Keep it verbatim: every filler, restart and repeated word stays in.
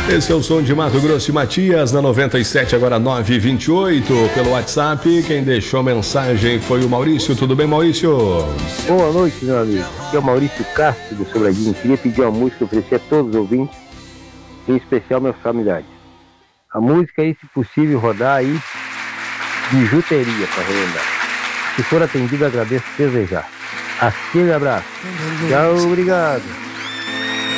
Esse é o som de Mato Grosso e Matias, na noventa e sete, agora nove e vinte e oito, pelo WhatsApp. Quem deixou mensagem foi o Maurício. Tudo bem, Maurício? Boa noite, meu amigo. Aqui é o Maurício Castro, do Sobradinho. Queria pedir uma música, oferecer a todos os ouvintes, em especial meus familiares. A música aí, se possível, rodar aí, bijuteria, para relembrar. Se for atendido, agradeço desejar. Aquele abraço. Tchau, obrigado.